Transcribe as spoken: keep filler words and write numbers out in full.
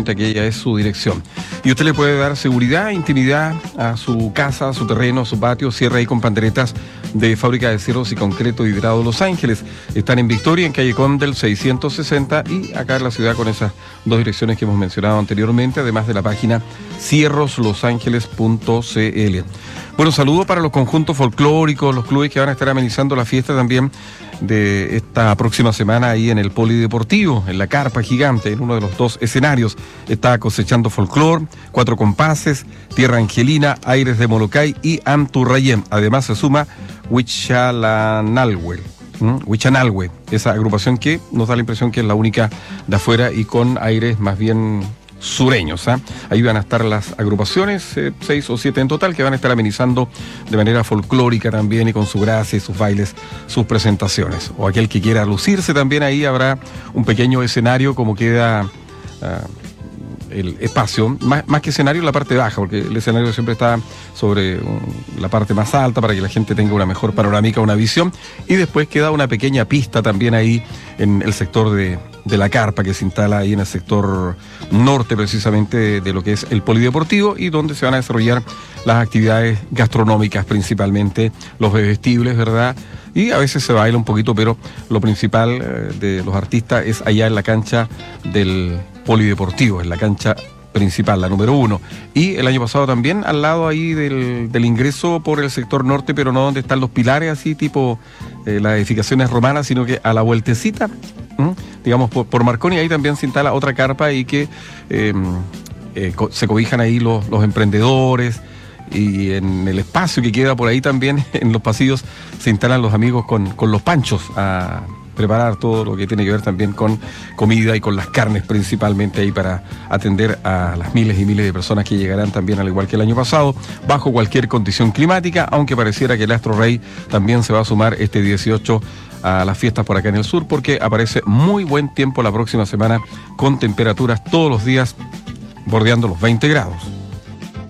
obviamente aquella es su dirección. Y usted le puede dar seguridad, intimidad a su casa, a su terreno, a su patio. Cierra ahí con panderetas de Fábrica de Cierros y Concreto Hidrado Los Ángeles. Están en Victoria, en calle Condel seiscientos sesenta, y acá en la ciudad con esas dos direcciones que hemos mencionado anteriormente, además de la página cierros los ángeles punto c l. Bueno, saludo para los conjuntos folclóricos, los clubes que van a estar amenizando la fiesta también de esta próxima semana ahí en el Polideportivo, en la carpa gigante, en uno de los dos escenarios. Está Cosechando Folclor, Cuatro Compases, Tierra Angelina, Aires de Molokai y Anturrayén. Además se suma Huichanalhue, ¿Mm? Huichanalhue, esa agrupación que nos da la impresión que es la única de afuera y con aires más bien sureños. ¿eh? Ahí van a estar las agrupaciones, eh, seis o siete en total, que van a estar amenizando de manera folclórica también y con su gracia y sus bailes, sus presentaciones. O aquel que quiera lucirse también, ahí habrá un pequeño escenario como queda uh, el espacio, más, más que escenario la parte baja, porque el escenario siempre está sobre um, la parte más alta para que la gente tenga una mejor panorámica, una visión, y después queda una pequeña pista también ahí en el sector de de la carpa que se instala ahí en el sector norte precisamente de, de lo que es el Polideportivo, y donde se van a desarrollar las actividades gastronómicas principalmente, los bebestibles, ¿verdad? Y a veces se baila un poquito, pero lo principal eh, de los artistas es allá en la cancha del Polideportivo, en la cancha principal, la número uno. Y el año pasado también al lado ahí del, del ingreso por el sector norte, pero no donde están los pilares así tipo eh, las edificaciones romanas, sino que a la vueltecita, ¿m? digamos por, por Marconi, ahí también se instala otra carpa y que eh, eh, co- se cobijan ahí los, los emprendedores, y en el espacio que queda por ahí también, en los pasillos, se instalan los amigos con, con los panchos a preparar todo lo que tiene que ver también con comida y con las carnes principalmente ahí para atender a las miles y miles de personas que llegarán también al igual que el año pasado, bajo cualquier condición climática, aunque pareciera que el Astro Rey también se va a sumar este dieciocho a las fiestas por acá en el sur, porque aparece muy buen tiempo la próxima semana con temperaturas todos los días bordeando los veinte grados.